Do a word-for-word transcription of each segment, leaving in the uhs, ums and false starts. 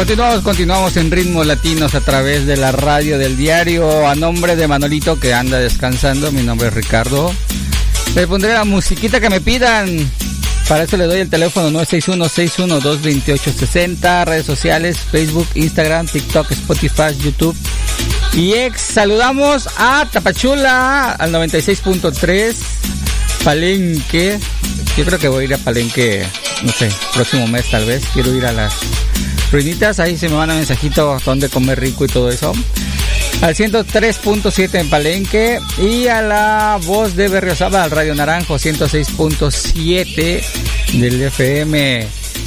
Continuamos, continuamos en Ritmos Latinos a través de la radio del diario. A nombre de Manolito, que anda descansando, mi nombre es Ricardo. Le pondré la musiquita que me pidan. Para eso le doy el teléfono nueve seis uno, seis uno dos, dos ocho seis cero. Redes sociales, Facebook, Instagram, TikTok, Spotify, YouTube y ex. Saludamos a Tapachula al noventa y seis punto tres. Palenque. Yo creo que voy a ir a Palenque, no sé, próximo mes tal vez. Quiero ir a las ruinitas, ahí se me van a mensajito donde comer rico y todo eso. Al ciento tres punto siete en Palenque y a la voz de Berriozábal, al Radio Naranjo ciento seis punto siete del F M.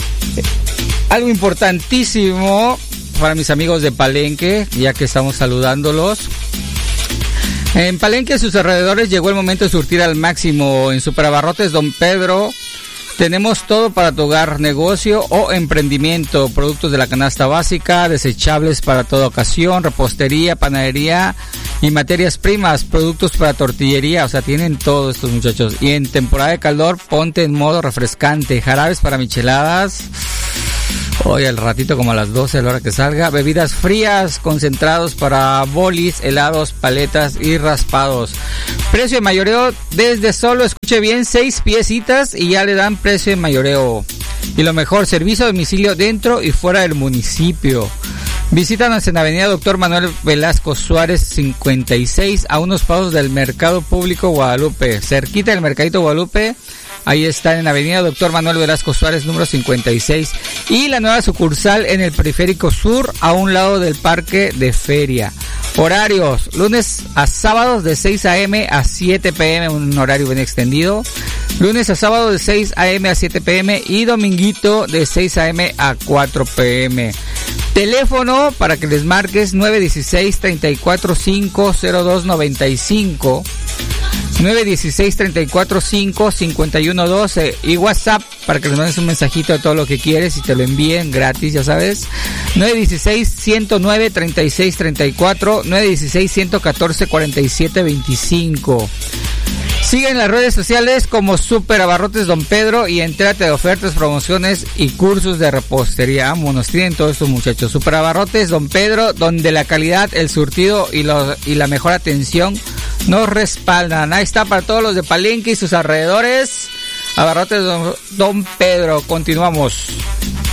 Algo importantísimo para mis amigos de Palenque, ya que estamos saludándolos. En Palenque y sus alrededores llegó el momento de surtir al máximo. En Superabarrotes Don Pedro tenemos todo para tu hogar, negocio o emprendimiento. Productos de la canasta básica, desechables para toda ocasión, repostería, panadería y materias primas. Productos para tortillería, o sea, tienen todo estos muchachos. Y en temporada de calor, ponte en modo refrescante. Jarabes para micheladas. Hoy al ratito como a las doce a la hora que salga. Bebidas frías, concentrados para bolis, helados, paletas y raspados. Precio de mayoreo desde solo, escuche bien, seis piecitas y ya le dan precio de mayoreo. Y lo mejor, servicio a domicilio dentro y fuera del municipio. Visítanos en Avenida Doctor Manuel Velasco Suárez cincuenta y seis, a unos pasos del Mercado Público Guadalupe. Cerquita del Mercadito Guadalupe. Ahí está en Avenida Doctor Manuel Velasco Suárez, número cincuenta y seis. Y la nueva sucursal en el Periférico Sur, a un lado del Parque de Feria. Horarios, lunes a sábados de seis a.m. a siete p.m., un horario bien extendido. Lunes a sábado de seis a.m. a siete p.m. y dominguito de seis a.m. a cuatro p.m. Teléfono para que les marques nueve uno seis, tres cuatro cinco, cero dos nueve cinco. nueve uno seis, tres cuatro cinco, cinco uno uno dos y WhatsApp para que les mandes un mensajito de todo lo que quieres y te lo envíen gratis, ya sabes. nueve uno seis, uno cero nueve, tres seis tres cuatro, nueve uno seis, uno uno cuatro, cuatro siete dos cinco. Sigue en las redes sociales como Superabarrotes Don Pedro y entrate de ofertas, promociones y cursos de repostería. Vámonos, tienen todos estos muchachos. Superabarrotes Don Pedro, donde la calidad, el surtido y, los, y la mejor atención nos respaldan. Ahí está para todos los de Palenque y sus alrededores. Abarrotes Don, Don Pedro. Continuamos.